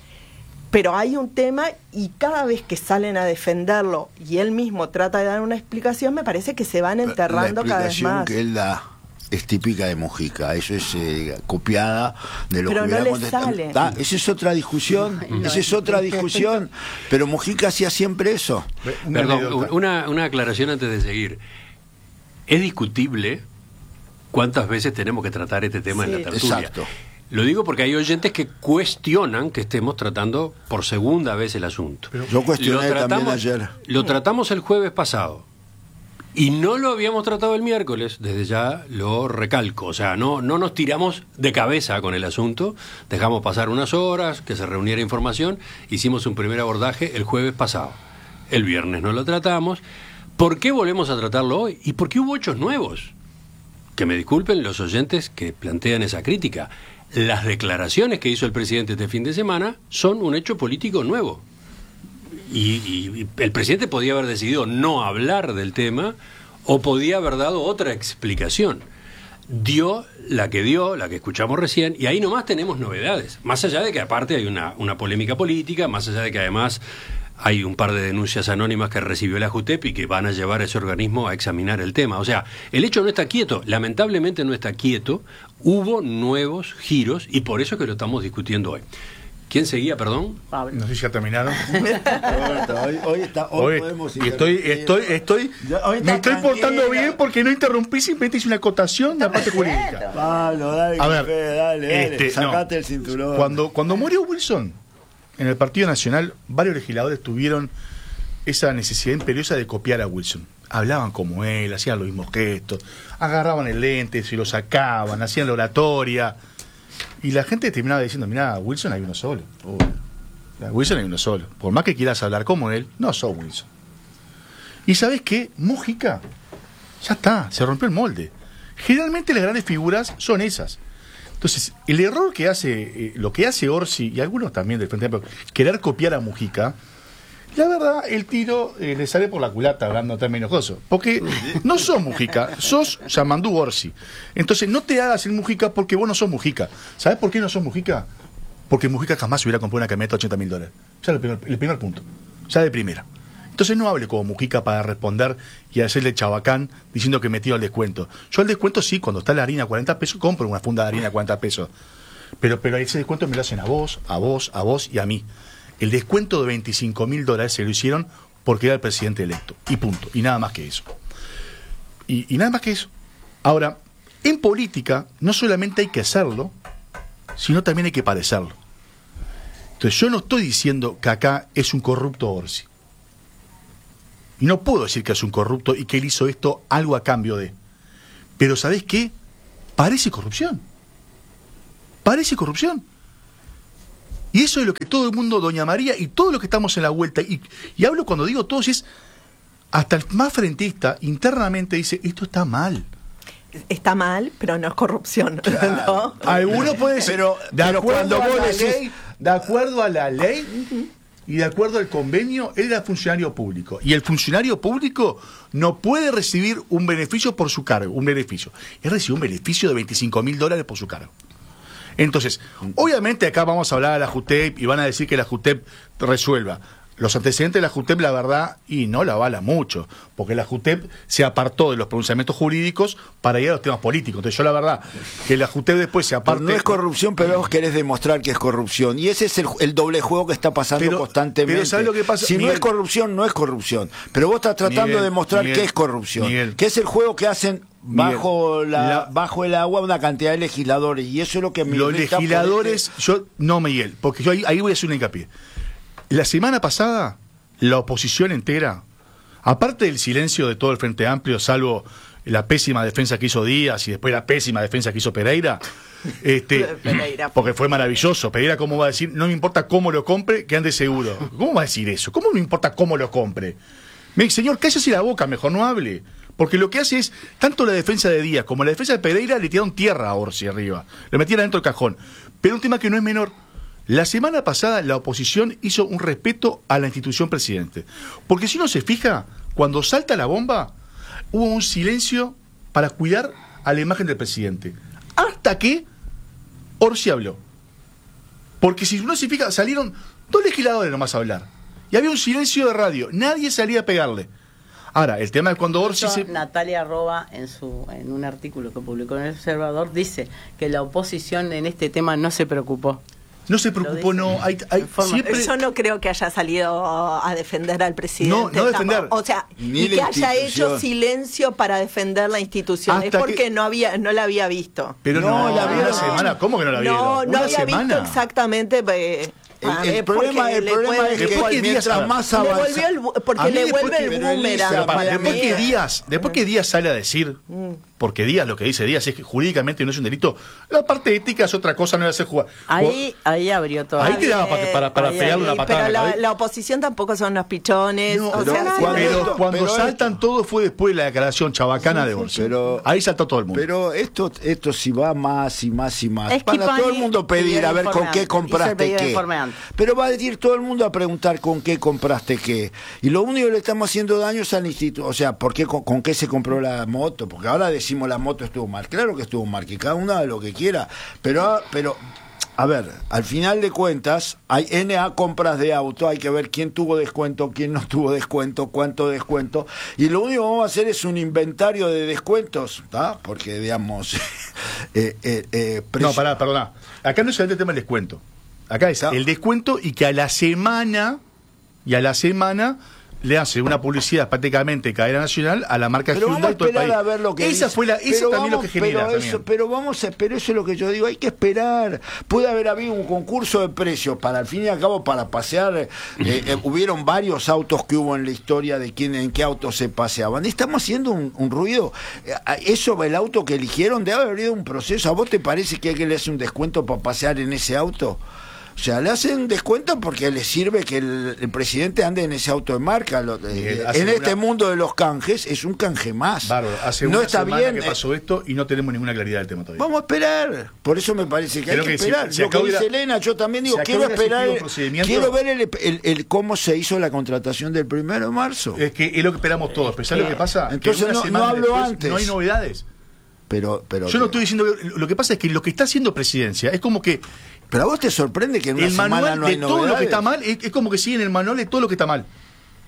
pero hay un tema y cada vez que salen a defenderlo y él mismo trata de dar una explicación, me parece que se van enterrando cada vez más.
La explicación que él da es típica de Mujica, eso es eh, copiada de lo
pero
que
no
hubiera
le sale.
Ah, esa es otra discusión, no, esa es otra discusión, pero Mujica hacía siempre eso.
Perdón, una, una aclaración antes de seguir. Es discutible cuántas veces tenemos que tratar este tema sí. en la tertulia.
Exacto.
Lo digo porque hay oyentes que cuestionan que estemos tratando por segunda vez el asunto.
Pero yo cuestioné
lo tratamos,
también ayer.
Lo tratamos el jueves pasado. Y no lo habíamos tratado el miércoles, desde ya lo recalco, o sea, no, no nos tiramos de cabeza con el asunto, dejamos pasar unas horas, que se reuniera información, hicimos un primer abordaje el jueves pasado, el viernes no lo tratamos. ¿Por qué volvemos a tratarlo hoy? ¿Y por qué hubo hechos nuevos? Que me disculpen los oyentes que plantean esa crítica. Las declaraciones que hizo el presidente este fin de semana son un hecho político nuevo. Y, y, y el presidente podía haber decidido no hablar del tema o podía haber dado otra explicación. Dio la que dio, la que escuchamos recién, y ahí nomás tenemos novedades. Más allá de que aparte hay una, una polémica política, más allá de que además hay un par de denuncias anónimas que recibió la JUTEP y que van a llevar a ese organismo a examinar el tema. O sea, el hecho no está quieto, lamentablemente no está quieto, hubo nuevos giros y por eso es que lo estamos discutiendo hoy. ¿Quién seguía, perdón?
Pablo. No sé si ya terminaron.
hoy, hoy, está, hoy,
hoy
podemos
y estoy, estoy, estoy, hoy me estoy portando bien porque no interrumpí, simplemente hice una acotación de la parte jurídica.
Pablo, dale,
a ver,
café, dale, dale,
este,
sacate
no.
el cinturón.
Cuando, cuando murió Wilson, en el Partido Nacional, varios legisladores tuvieron esa necesidad imperiosa de copiar a Wilson. Hablaban como él, hacían los mismos gestos, agarraban el lente, se lo sacaban, hacían la oratoria. Y la gente terminaba diciendo, mirá, Wilson hay uno solo. Oh, Wilson hay uno solo. Por más que quieras hablar como él, no sos Wilson. Y ¿sabes qué? Mujica, ya está, se rompió el molde. Generalmente las grandes figuras son esas. Entonces, el error que hace, eh, lo que hace Orsi, y algunos también del Frente Amplio, querer copiar a Mujica, la verdad, el tiro eh, le sale por la culata, hablando también enojoso. Porque no sos Mujica, sos Yamandú Orsi. Entonces, no te hagas el Mujica porque vos no sos Mujica. ¿Sabés por qué no sos Mujica? Porque Mujica jamás hubiera comprado una camioneta de ochenta mil dólares. Ya el primer, el primer punto. Ya de primera. Entonces, Entonces no hable como Mujica para responder y hacerle chabacán diciendo que metió el descuento. Yo el descuento sí, cuando está la harina a cuarenta pesos, compro una funda de harina a cuarenta pesos. Pero, pero ese descuento me lo hacen a vos, a vos, a vos y a mí. El descuento de veinticinco mil dólares se lo hicieron porque era el presidente electo. Y punto. Y nada más que eso. Y, y nada más que eso. Ahora, en política no solamente hay que hacerlo, sino también hay que parecerlo. Entonces yo no estoy diciendo que acá es un corrupto Orsi. Y no puedo decir que es un corrupto y que él hizo esto algo a cambio de. Pero ¿sabés qué? Parece corrupción. Parece corrupción. Y eso es lo que todo el mundo, doña María, y todos los que estamos en la vuelta, y, y hablo cuando digo todos, es hasta el más frentista internamente dice, esto está mal.
Está mal, pero no es corrupción.
Claro. ¿No? Alguno puede decir, pero, de, pero acuerdo cuando vos decís, ley, de acuerdo a la ley uh-huh. y de acuerdo al convenio, él era funcionario público. Y el funcionario público no puede recibir un beneficio por su cargo, un beneficio. Él recibe un beneficio de veinticinco mil dólares por su cargo. Entonces, obviamente acá vamos a hablar de la JUTEP y van a decir que la JUTEP resuelva. Los antecedentes de la JUTEP, la verdad, y no la avala mucho, porque la JUTEP se apartó de los pronunciamientos jurídicos para ir a los temas políticos. Entonces yo la verdad, que la JUTEP después se aparte...
Pero no es corrupción, pero vos querés demostrar que es corrupción. Y ese es el, el doble juego que está pasando pero, constantemente. Pero ¿sabés lo que pasa? Si Miguel, no es corrupción, no es corrupción. Pero vos estás tratando Miguel, de demostrar Miguel, que es corrupción. Miguel, que es el juego que hacen... Bajo la, la, bajo el agua una cantidad de legisladores, y eso es lo que me
los legisladores, este... yo no Miguel, porque yo ahí, ahí voy a hacer un hincapié. La semana pasada, la oposición entera, aparte del silencio de todo el Frente Amplio, salvo la pésima defensa que hizo Díaz y después la pésima defensa que hizo Pereira, este, Pereira. Porque fue maravilloso. Pereira, ¿cómo va a decir? No me importa cómo lo compre, que ande seguro. ¿Cómo va a decir eso? ¿Cómo no me importa cómo lo compre? Me dice, señor, cállese la boca, mejor no hable. Porque lo que hace es, tanto la defensa de Díaz como la defensa de Pereira le tiraron tierra a Orsi arriba. Le metieron dentro del cajón. Pero un tema que no es menor. La semana pasada la oposición hizo un respeto a la institución presidente. Porque si uno se fija, cuando salta la bomba, hubo un silencio para cuidar a la imagen del presidente. Hasta que Orsi habló. Porque si uno se fija, salieron dos legisladores nomás a hablar. Y había un silencio de radio. Nadie salía a pegarle. Ahora, el tema es cuando Orsi se...
Natalia Roba, en su en un artículo que publicó en El Observador, dice que la oposición en este tema no se preocupó.
No se preocupó, no. Hay, hay siempre...
Yo no creo que haya salido a defender al presidente.
No, no defender.
O sea, ni y que haya hecho silencio para defender la institución. Hasta es porque que... no había no la había visto.
Pero no, no la vio una semana. ¿Cómo que no la vio?
No, no había semana? visto exactamente... Eh,
El, el, el problema, el problema es que, que mientras más avanza...
El, porque le vuelve el boomerang.
Después que Díaz, después que Díaz sale a decir, porque Díaz, lo que dice Díaz es que jurídicamente no es un delito, la parte ética es otra cosa, no es hacer jugar.
Ahí, ahí abrió todo.
Ahí te daba para, para, para pegarle una patada.
Pero la, la oposición tampoco son los pichones. No, o
pero
sea,
cuando, pero cuando pero saltan esto, todo fue después de la declaración chabacana sí, de Orsi. Ahí saltó todo el mundo.
Pero esto, esto sí va más y más y más. Es para todo el mundo pedir a ver con qué compraste qué. Pero va a decir todo el mundo a preguntar con qué compraste qué. Y lo único que le estamos haciendo daño es al instituto. O sea, ¿por qué, con, con qué se compró la moto? Porque ahora decimos la moto estuvo mal. Claro que estuvo mal, que cada uno haga lo que quiera. Pero, pero a ver, al final de cuentas, hay N A compras de auto, hay que ver quién tuvo descuento, quién no tuvo descuento, cuánto descuento. Y lo único que vamos a hacer es un inventario de descuentos, ¿tá? Porque, digamos... eh, eh, eh, precio...
No, pará, perdona. Acá no es el tema del descuento. Acá es el descuento y que a la semana y a la semana le hace una publicidad prácticamente cadena nacional a la marca
pero
Hyundai todo el país.
A ver lo que
esa
dice.
fue la, eso
pero
también
vamos,
lo que genera.
Pero eso, pero vamos a, pero eso es lo que yo digo, hay que esperar. Puede haber habido un concurso de precios para al fin y al cabo para pasear. Eh, eh, hubieron varios autos que hubo en la historia de quién en qué autos se paseaban. Estamos haciendo un, un ruido. Eso, el auto que eligieron, debe haber habido un proceso. ¿A vos te parece que alguien le hace un descuento para pasear en ese auto? O sea, le hacen descuento porque le sirve que el, el presidente ande en ese auto de marca. Lo, eh, en una... este mundo de los canjes es un canje más.
Bárbaro, hace
no
una
está
semana
bien,
que pasó esto y no tenemos ninguna claridad del tema todavía.
Vamos a esperar. Por eso me parece que
Creo
hay que,
que
esperar.
Si, si
lo que dice
hubiera,
Elena, yo también digo, quiero esperar. Quiero ver el, el, el cómo se hizo la contratación del primero de marzo.
Es que es lo que esperamos todos. Pero ¿sabes eh, lo que pasa?
Entonces
que
no, no hablo antes.
No hay novedades.
Pero, pero,
yo no estoy diciendo que, lo que pasa es que lo que está haciendo presidencia es como que
pero a vos te sorprende que en una
el
semana
manual
no hay
de todo
novedades.
Lo que está mal es, es como que sigue en el manual de todo lo que está mal.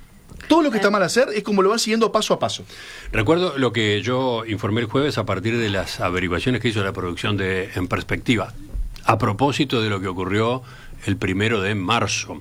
Todo lo que está mal hacer es como lo van siguiendo paso a paso.
Recuerdo lo que yo informé el jueves a partir de las averiguaciones que hizo la producción de En Perspectiva, a propósito de lo que ocurrió el primero de marzo.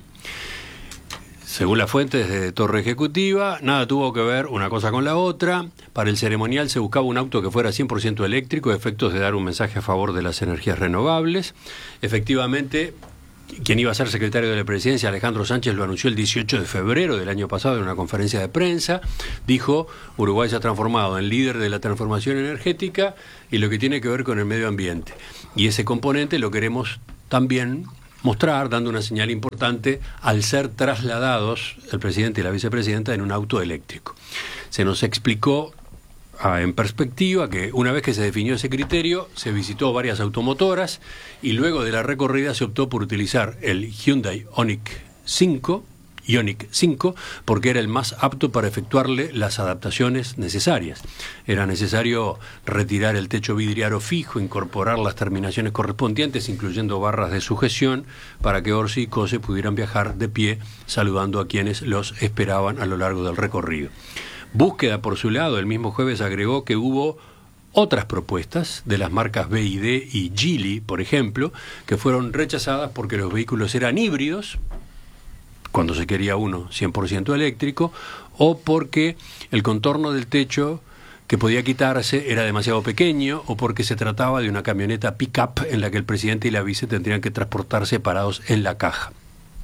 Según las fuentes de Torre Ejecutiva, nada tuvo que ver una cosa con la otra. Para el ceremonial se buscaba un auto que fuera cien por ciento eléctrico, a efectos de dar un mensaje a favor de las energías renovables. Efectivamente, quien iba a ser secretario de la Presidencia, Alejandro Sánchez, lo anunció el dieciocho de febrero del año pasado en una conferencia de prensa. Dijo, Uruguay se ha transformado en líder de la transformación energética y lo que tiene que ver con el medio ambiente. Y ese componente lo queremos también mostrar, dando una señal importante al ser trasladados el presidente y la vicepresidenta en un auto eléctrico. Se nos explicó ah, en perspectiva que una vez que se definió ese criterio, se visitó varias automotoras y luego de la recorrida se optó por utilizar el Hyundai Ioniq cinco, Ioniq cinco, porque era el más apto para efectuarle las adaptaciones necesarias. Era necesario retirar el techo vidriado fijo, incorporar las terminaciones correspondientes, incluyendo barras de sujeción, para que Orsi y Cose pudieran viajar de pie, saludando a quienes los esperaban a lo largo del recorrido. Búsqueda, por su lado, el mismo jueves agregó que hubo otras propuestas de las marcas B Y D y Geely, por ejemplo, que fueron rechazadas porque los vehículos eran híbridos, cuando se quería uno cien por ciento eléctrico, o porque el contorno del techo que podía quitarse era demasiado pequeño, o porque se trataba de una camioneta pick-up en la que el presidente y la vice tendrían que transportar separados en la caja.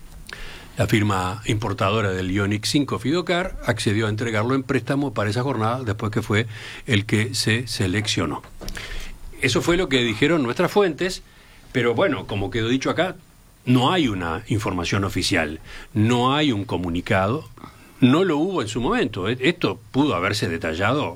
La firma importadora del Ioniq cinco, Fidocar, accedió a entregarlo en préstamo para esa jornada, después que fue el que se seleccionó. Eso fue lo que dijeron nuestras fuentes, pero bueno, como quedó dicho acá, no hay una información oficial, no hay un comunicado, no lo hubo en su momento. Esto pudo haberse detallado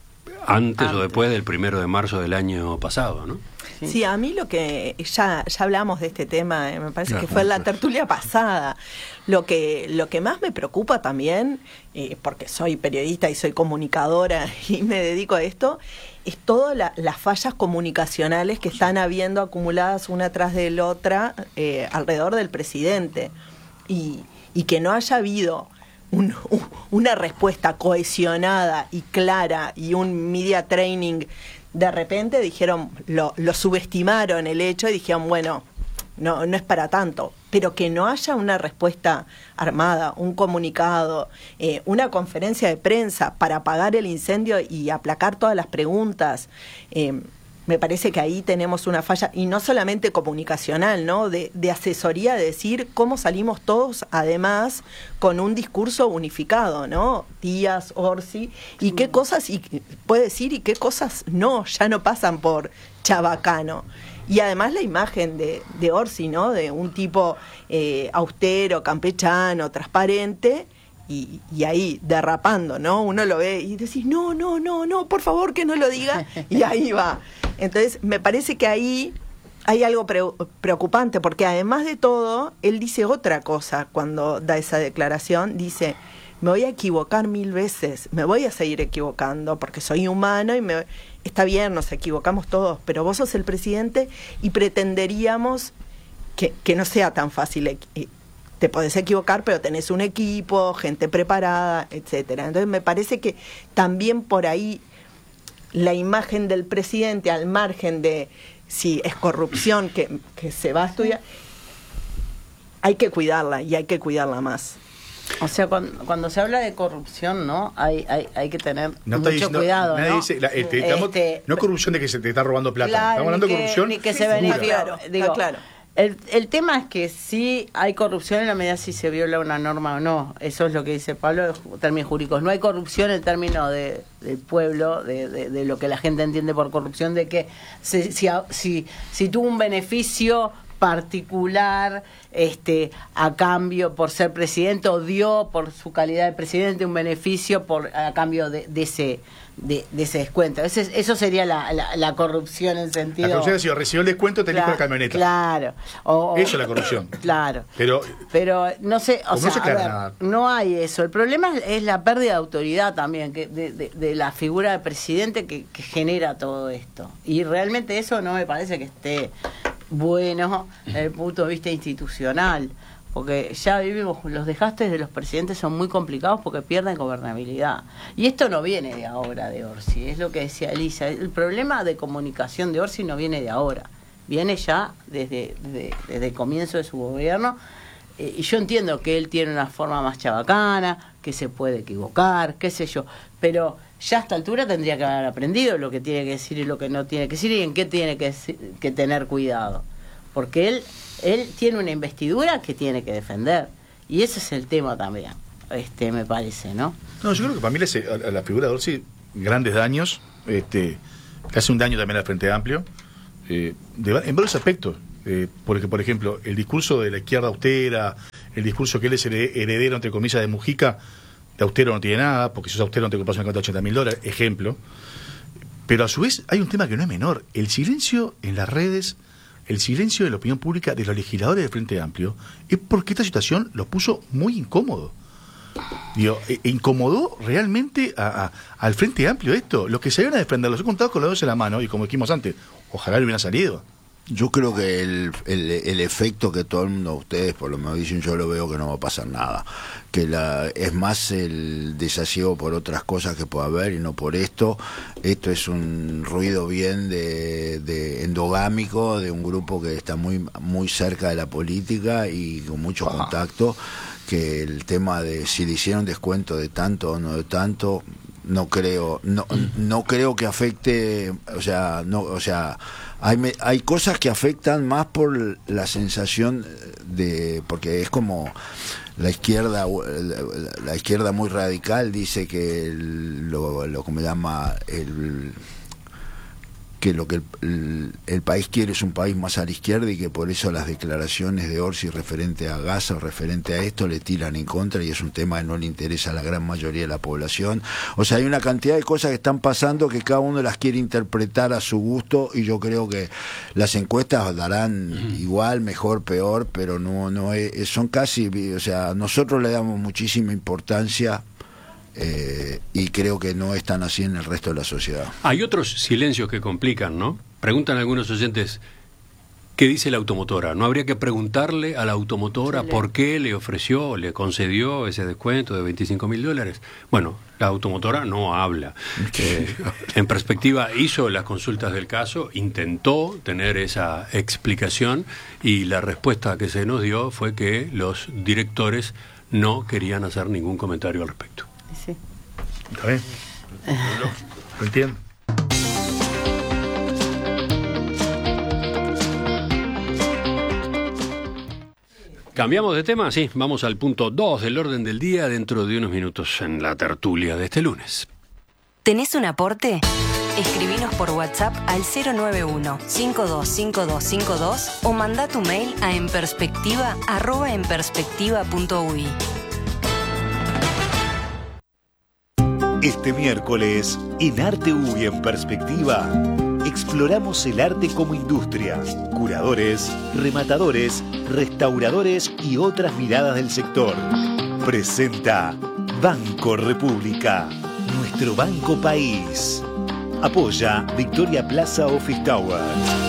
antes, antes. o después del primero de marzo del año pasado, ¿no?
Sí, sí, a mí lo que ya ya hablamos de este tema, eh, me parece claro, que fue en la tertulia pasada. Lo que lo que más me preocupa también, eh, porque soy periodista y soy comunicadora y me dedico a esto, es todas la, las fallas comunicacionales que están habiendo acumuladas una tras de la otra eh, alrededor del presidente. Y, y que no haya habido un, un, una respuesta cohesionada y clara y un media training. De repente dijeron, lo, lo subestimaron el hecho y dijeron, bueno, no, no es para tanto. Pero que no haya una respuesta armada, un comunicado, eh, una conferencia de prensa para apagar el incendio y aplacar todas las preguntas, eh, me parece que ahí tenemos una falla, y no solamente comunicacional, ¿no? De, de asesoría, de decir cómo salimos todos, además, con un discurso unificado, ¿no? Díaz, Orsi, y qué cosas y puede decir y qué cosas no, ya no pasan por chabacano. Y además la imagen de, de Orsi, ¿no? De un tipo eh, austero, campechano, transparente, y, y ahí derrapando, ¿no? Uno lo ve y decís, no, no, no, no, por favor que no lo diga, y ahí va. Entonces, me parece que ahí hay algo pre- preocupante, porque además de todo, él dice otra cosa cuando da esa declaración, dice, me voy a equivocar mil veces, me voy a seguir equivocando, porque soy humano y me... está bien, nos equivocamos todos, pero vos sos el presidente y pretenderíamos que, que no sea tan fácil. Te podés equivocar, pero tenés un equipo, gente preparada, etcétera. Entonces, me parece que también por ahí la imagen del presidente, al margen de si es corrupción que, que se va a estudiar, hay que cuidarla y hay que cuidarla más.
O sea, cuando, cuando se habla de corrupción, ¿no? Hay hay, hay que tener
no
mucho
dice,
cuidado,
no,
¿no?
Dice, la, este, estamos,
este,
no corrupción de que se te está robando plata,
claro,
estamos hablando
que,
de corrupción.
Ni que se beneficia, claro, digo, claro. El, el tema es que sí hay corrupción en la medida si se viola una norma o no. Eso es lo que dice Pablo, en términos jurídicos. No hay corrupción en términos de, del pueblo, de, de, de lo que la gente entiende por corrupción, de que si, si, si, si tuvo un beneficio particular este a cambio por ser presidente, o dio por su calidad de presidente un beneficio por a cambio de, de ese de, de ese descuento. Ese, eso sería la, la, la corrupción en sentido.
La corrupción es decir, recibió el descuento, te elijo
claro,
la camioneta.
Claro. O,
eso es la corrupción.
Claro.
Pero
pero no sé, o sea,
no, se
a ver,
nada.
no hay eso. El problema es, es la pérdida de autoridad también que de, de, de la figura de presidente que, que genera todo esto. Y realmente eso no me parece que esté bueno desde el punto de vista institucional, porque ya vivimos, los desgastes de los presidentes son muy complicados porque pierden gobernabilidad. Y esto no viene de ahora de Orsi, es lo que decía Elisa, el problema de comunicación de Orsi no viene de ahora, viene ya desde, desde, desde el comienzo de su gobierno, eh, y yo entiendo que él tiene una forma más chabacana, que se puede equivocar, qué sé yo, pero ya a esta altura tendría que haber aprendido lo que tiene que decir y lo que no tiene que decir y en qué tiene que, que tener cuidado, porque él él tiene una investidura que tiene que defender y ese es el tema también, este me parece, ¿no?
No, yo creo que para mí le a la figura de Orsi grandes daños, este que hace un daño también al Frente Amplio, eh, de, en varios aspectos, eh, porque por ejemplo el discurso de la izquierda austera, el discurso que él es heredero entre comillas de Mujica, de austero no tiene nada, porque si sos austero no te compras una cuenta de ochenta mil dólares, ejemplo. Pero a su vez hay un tema que no es menor, el silencio en las redes, el silencio de la opinión pública de los legisladores del Frente Amplio, es porque esta situación los puso muy incómodo. Digo, e, e incomodó realmente a, a, al Frente Amplio esto. Los que salieron a defender, los he contado con los dos en la mano, y como dijimos antes, ojalá le hubiera salido.
Yo creo que el, el, el efecto que todo el mundo, ustedes por lo menos dicen, yo lo veo que no va a pasar nada, que la, es más el desasiego por otras cosas que pueda haber y no por esto. Esto es un ruido bien de, de endogámico de un grupo que está muy muy cerca de la política y con mucho Ajá. contacto, que el tema de si le hicieron descuento de tanto o no de tanto, no creo, no, no creo que afecte, o sea, no, o sea, hay hay cosas que afectan más por la sensación de, porque es como la izquierda, la, la izquierda muy radical dice que el, lo, lo que me llama el que lo que el, el, el país quiere es un país más a la izquierda y que por eso las declaraciones de Orsi referente a Gaza o referente a esto le tiran en contra y es un tema que no le interesa a la gran mayoría de la población. O sea, hay una cantidad de cosas que están pasando que cada uno las quiere interpretar a su gusto y yo creo que las encuestas darán uh-huh. igual, mejor, peor, pero no no es, son casi, o sea, nosotros le damos muchísima importancia. Eh, y creo que no es tan así en el resto de la sociedad.
Hay otros silencios que complican, ¿no? Preguntan algunos oyentes, ¿qué dice la automotora? ¿No habría que preguntarle a la automotora por qué le ofreció, le concedió ese descuento de veinticinco mil dólares? Bueno, la automotora no habla. Eh, en perspectiva, hizo las consultas del caso, intentó tener esa explicación y la respuesta que se nos dio fue que los directores no querían hacer ningún comentario al respecto.
Sí.
Está bien. Lo entiendo.
¿Cambiamos de tema? Sí, vamos al punto dos del orden del día dentro de unos minutos en la tertulia de este lunes.
¿Tenés un aporte? Escribinos por WhatsApp al cero nueve uno, cinco dos cinco dos cinco dos o mandá tu mail a enperspectiva arroba enperspectiva punto uy.
Este miércoles, en Arte U y en Perspectiva, exploramos el arte como industria, curadores, rematadores, restauradores y otras miradas del sector. Presenta Banco República, nuestro banco país. Apoya Victoria Plaza Office Tower.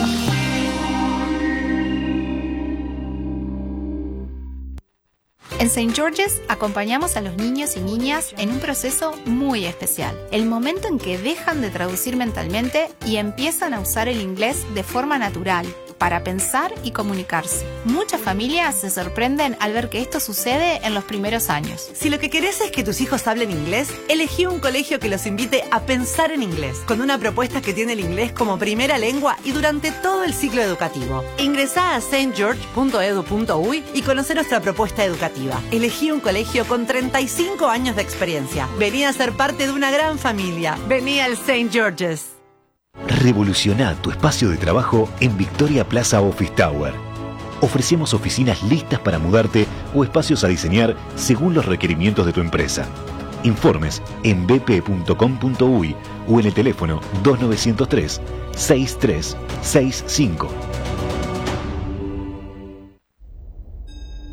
En Saint George's acompañamos a los niños y niñas en un proceso muy especial, el momento en que dejan de traducir mentalmente y empiezan a usar el inglés de forma natural, para pensar y comunicarse. Muchas familias se sorprenden al ver que esto sucede en los primeros años.
Si lo que querés es que tus hijos hablen inglés, elegí un colegio que los invite a pensar en inglés, con una propuesta que tiene el inglés como primera lengua y durante todo el ciclo educativo. Ingresá a saint george punto edu punto uy y conoce nuestra propuesta educativa. Elegí un colegio con treinta y cinco años de experiencia. Vení a ser parte de una gran familia. Vení al Saint George's.
Revoluciona tu espacio de trabajo en Victoria Plaza Office Tower. Ofrecemos oficinas listas para mudarte o espacios a diseñar según los requerimientos de tu empresa. Informes en b p punto com punto uy o en el teléfono dos nueve cero tres, seis tres seis cinco.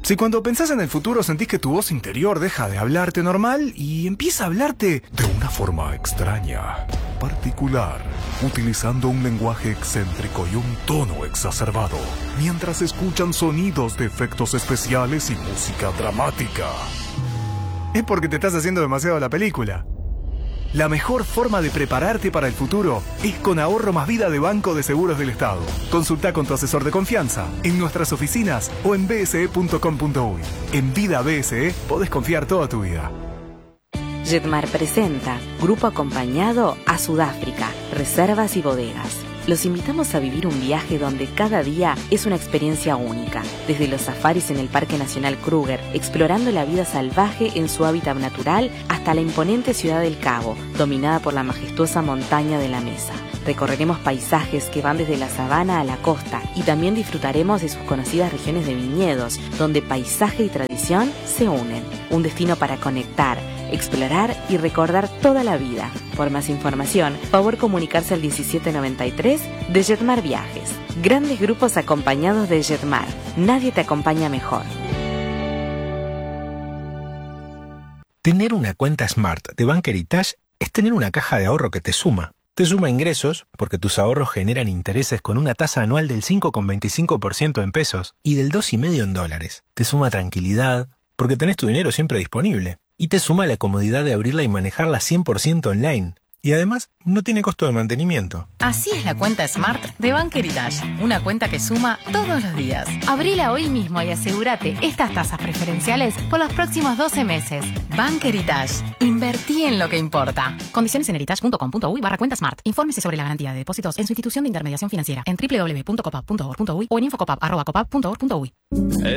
Si cuando pensás en el futuro sentís que tu voz interior deja de hablarte normal y empieza a hablarte de una forma extraña, particular, utilizando un lenguaje excéntrico y un tono exacerbado, mientras escuchan sonidos de efectos especiales y música dramática, es porque te estás haciendo demasiado la película. La mejor forma de prepararte para el futuro es con Ahorro Más Vida de Banco de Seguros del Estado. Consulta con tu asesor de confianza en nuestras oficinas o en b s e punto com punto u y. En Vida B S E podés confiar toda tu vida.
Jetmar presenta Grupo Acompañado a Sudáfrica, Reservas y Bodegas. Los invitamos a vivir un viaje donde cada día es una experiencia única. Desde los safaris en el Parque Nacional Kruger, explorando la vida salvaje en su hábitat natural, hasta la imponente ciudad del Cabo, dominada por la majestuosa montaña de la Mesa. Recorreremos paisajes que van desde la sabana a la costa y también disfrutaremos de sus conocidas regiones de viñedos, donde paisaje y tradición se unen. Un destino para conectar, explorar y recordar toda la vida. Por más información, favor comunicarse al diecisiete noventa y tres de Jetmar Viajes. Grandes grupos acompañados de Jetmar. Nadie te acompaña mejor.
Tener una cuenta Smart de Bank Heritage es tener una caja de ahorro que te suma. Te suma ingresos, porque tus ahorros generan intereses con una tasa anual del cinco coma veinticinco por ciento en pesos y del dos coma cinco por ciento en dólares. Te suma tranquilidad, porque tenés tu dinero siempre disponible. Y te suma la comodidad de abrirla y manejarla cien por ciento online. Y además, no tiene costo de mantenimiento.
Así es la cuenta Smart de Bank Heritage. Una cuenta que suma todos los días. Abrila hoy mismo y asegúrate estas tasas preferenciales por los próximos doce meses. Bank Heritage. Invertí en lo que importa. Condiciones en heritage punto com punto u y barra cuenta Smart. Infórmese sobre la garantía de depósitos en su institución de intermediación financiera en doble u doble u doble u punto copap punto org punto u y o en infocopap arroba copap punto org punto u y.